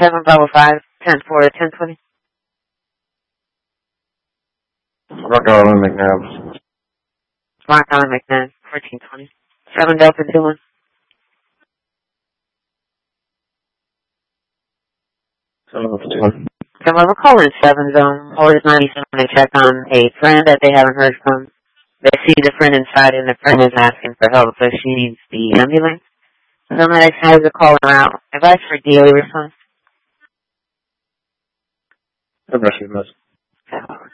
7 Bravo 5, 10 4 1020. Rock Island McNabb. Rock Island McNabb, 1420. 7 Delta 21. Come over, call in 7 Zone. Orders 97 to check on a friend that they haven't heard from. They see the friend inside and the friend is asking for help, so she needs the ambulance. Somebody has to call her out. Advice for daily response. I've received this.